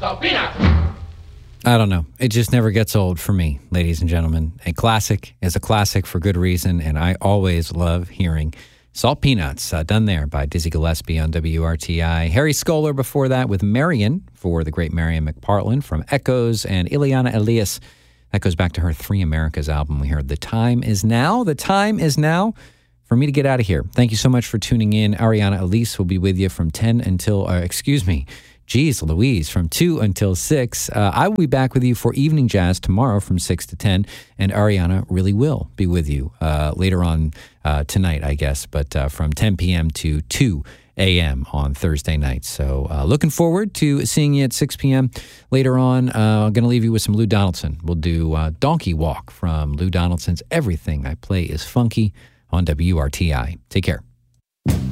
Salt Peanuts. I don't know. It just never gets old for me, ladies and gentlemen. A classic is a classic for good reason, and I always love hearing Salt Peanuts, done there by Dizzy Gillespie on WRTI. Harry Skoler before that with Marion for the great Marion McPartland from Echoes, and Ileana Elias. That goes back to her Three Americas album. We heard The Time Is Now. The time is now for me to get out of here. Thank you so much for tuning in. Ariana Elise will be with you from 10 until, Geez, Louise, from 2 until 6. I will be back with you for Evening Jazz tomorrow from 6 to 10, and Ariana really will be with you later on tonight, I guess, but from 10 p.m. to 2 a.m. on Thursday nights. So looking forward to seeing you at 6 p.m. later on. I'm going to leave you with some Lou Donaldson. We'll do Donkey Walk from Lou Donaldson's Everything I Play Is Funky on WRTI. Take care.